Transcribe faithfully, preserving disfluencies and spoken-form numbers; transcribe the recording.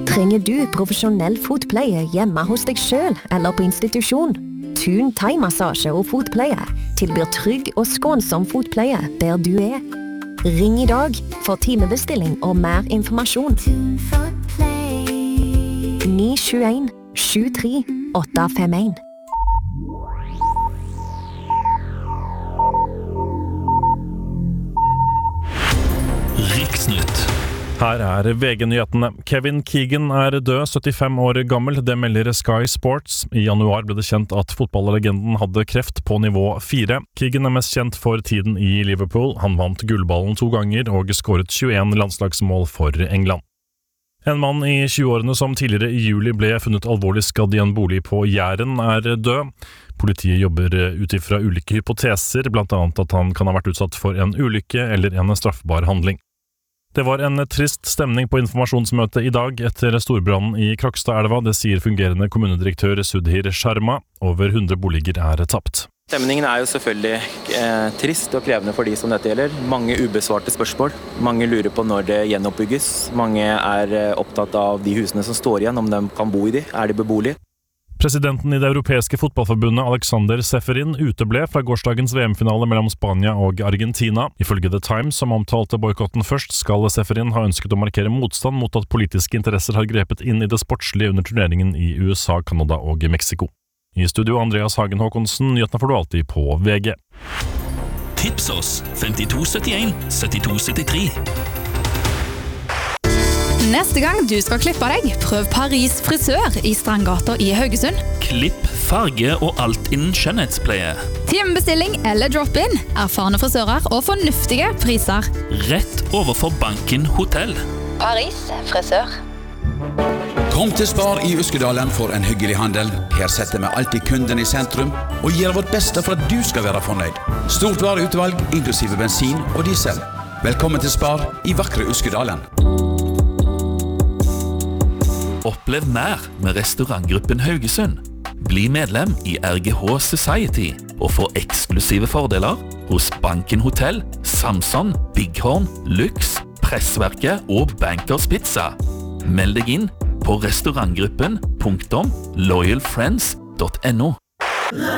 Trenger du profesjonell fotpleie hjemme hos deg selv eller på institusjon? Thun thai-massasje og fotpleie tilbyr trygg og skånsom fotpleie der du er. Ring i dag for timebestilling og mer informasjon. ni sju en sju tre åtte fem en. Riksnytt. Her er V G-nyhetene. Kevin Keegan er død, syttifem år gammel. Det melder Sky Sports. I januar ble det kjent at fotballlegenden hadde kreft på nivå fire. Keegan er mest kjent for tiden i Liverpool. Han vant gullballen to ganger og skåret tjueen landslagsmål for England. En mann i tjueårene som tidligere i juli ble funnet alvorlig skadd i en bolig på Jæren er død. Politiet jobber ut ifra ulike hypoteser, blant annet at han kan ha vært utsatt for en ulykke eller en straffbar handling. Det var en trist stemning på informasjonsmøtet i dag etter storbrannen i Krokstadelva, det sier fungerende kommunedirektør Sudhir Sharma. Over hundre boliger er tapt. Stemningen er jo selvfølgelig eh, trist og krevende for de som dette gjelder. Mange ubesvarte spørsmål. Mange lurer på når det gjenoppbygges. Mange er eh, opptatt av de husene som står igjen, om de kan bo i de. Er de beboelige? Presidenten i det europeiske fotballforbundet, Alexander Seferin, uteble fra gårsdagens V M-finale mellom Spania og Argentina. Ifølge The Times, som omtalte boykotten først, skal Seferin ha ønsket å markere motstand mot at politiske interesser har grepet inn i det sportslige under turneringen i U S A, Canada og Mexico. I studio Andreas Hagen Håkonsen, nyhetene får du alltid på V G. Tips oss femtito syttien syttito syttitre. Neste gang du skal klippe deg, prøv Paris frisør i Strandgata i Haugesund. Klipp, farge og alt innen skjønnhetspleie. Timebestilling eller drop-in, erfarne frisører og fornuftige priser. Rett overfor Banken Hotell. Paris frisør. Kom til Spar i Uskedalen for en hyggelig handel. Her setter vi alltid kunden i sentrum og gjør vårt beste for at du skal være fornøyd. Stort vareutvalg, inklusive bensin og diesel. Velkommen til Spar i vakre Uskedalen. Opplev mer med restaurantgruppen Haugesund. Bli medlem i R G H Society og få eksklusive fordeler hos Banken Hotell, Samson, Bighorn, Lux, Pressverket og Bankers Pizza. Meld deg inn på restaurantgruppen punktum loyal friends punktum no.